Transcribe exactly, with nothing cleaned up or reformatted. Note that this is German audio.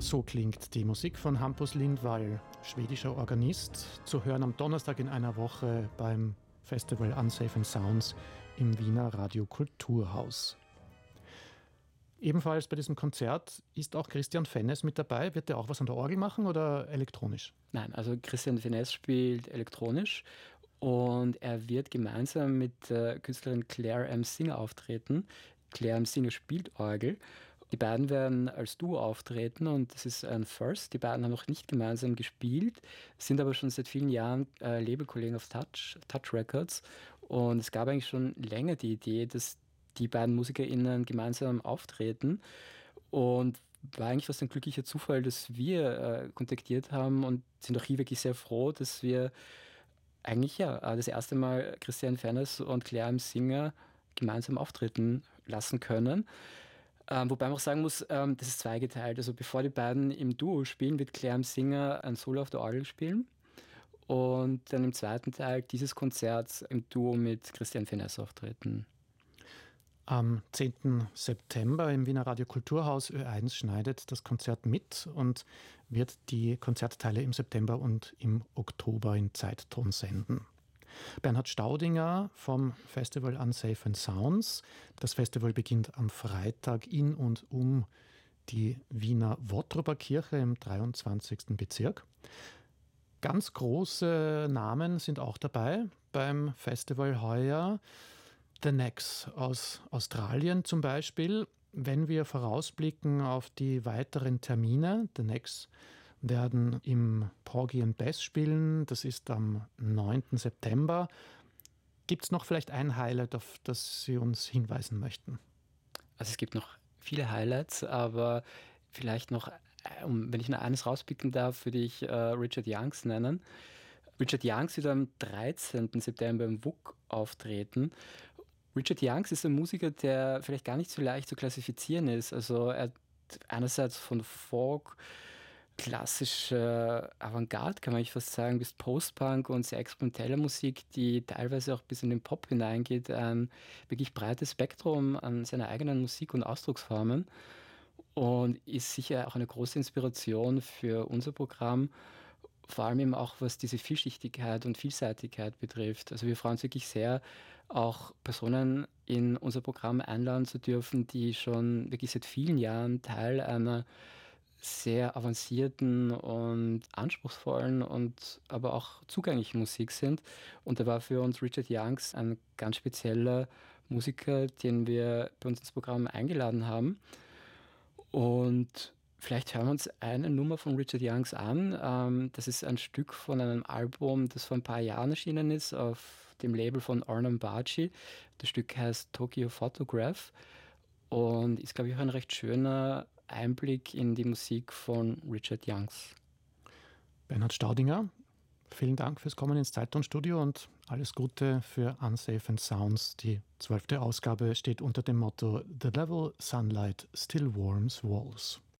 So klingt die Musik von Hampus Lindvall, schwedischer Organist, zu hören am Donnerstag in einer Woche beim Festival Unsafe and Sounds im Wiener Radio Kulturhaus. Ebenfalls bei diesem Konzert ist auch Christian Fennes mit dabei. Wird er auch was an der Orgel machen oder elektronisch? Nein, also Christian Fennes spielt elektronisch und er wird gemeinsam mit der Künstlerin Claire M. Singer auftreten. Claire M. Singer spielt Orgel. Die beiden werden als Duo auftreten und das ist ein First. Die beiden haben noch nicht gemeinsam gespielt, sind aber schon seit vielen Jahren äh, Labelkollegen auf Touch, Touch Records. Und es gab eigentlich schon länger die Idee, dass die beiden MusikerInnen gemeinsam auftreten. Und war eigentlich fast ein glücklicher Zufall, dass wir äh, kontaktiert haben und sind auch hier wirklich sehr froh, dass wir eigentlich ja das erste Mal Christian Fennes und Claire M. Singer gemeinsam auftreten lassen können. Ähm, wobei man auch sagen muss, ähm, das ist zweigeteilt. Also bevor die beiden im Duo spielen, wird Claire M. Singer ein Solo auf der Orgel spielen und dann im zweiten Teil dieses Konzerts im Duo mit Christian Fennes auftreten. Am zehnten September im Wiener Radio Kulturhaus Ö eins schneidet das Konzert mit und wird die Konzertteile im September und im Oktober in Zeitton senden. Bernhard Staudinger vom Festival Unsafe and Sounds. Das Festival beginnt am Freitag in und um die Wiener Wottroper Kirche im dreiundzwanzigsten Bezirk. Ganz große Namen sind auch dabei beim Festival heuer. The Nex aus Australien zum Beispiel. Wenn wir vorausblicken auf die weiteren Termine, The Nex werden im Porgy and Bess spielen. Das ist am neunten September. Gibt es noch vielleicht ein Highlight, auf das Sie uns hinweisen möchten? Also es gibt noch viele Highlights, aber vielleicht noch, wenn ich noch eines rauspicken darf, würde ich äh, Richard Youngs nennen. Richard Youngs wird am dreizehnten September im W U K auftreten. Richard Youngs ist ein Musiker, der vielleicht gar nicht so leicht zu klassifizieren ist. Also er hat einerseits von Folk, klassische Avantgarde, kann man eigentlich fast sagen, bis Post-Punk und sehr experimentelle Musik, die teilweise auch bis in den Pop hineingeht, ein wirklich breites Spektrum an seiner eigenen Musik und Ausdrucksformen und ist sicher auch eine große Inspiration für unser Programm, vor allem eben auch, was diese Vielschichtigkeit und Vielseitigkeit betrifft. Also wir freuen uns wirklich sehr, auch Personen in unser Programm einladen zu dürfen, die schon wirklich seit vielen Jahren Teil einer sehr avancierten und anspruchsvollen und aber auch zugänglichen Musik sind. Und da war für uns Richard Youngs ein ganz spezieller Musiker, den wir bei uns ins Programm eingeladen haben. Und vielleicht hören wir uns eine Nummer von Richard Youngs an. Das ist ein Stück von einem Album, das vor ein paar Jahren erschienen ist, auf dem Label von Arnhem Baci. Das Stück heißt Tokyo Photograph und ist, glaube ich, auch ein recht schöner Einblick in die Musik von Richard Youngs. Bernhard Staudinger, vielen Dank fürs Kommen ins Zeittonstudio und alles Gute für Unsafe and Sounds. Die zwölfte Ausgabe steht unter dem Motto The Level Sunlight Still Warms Walls.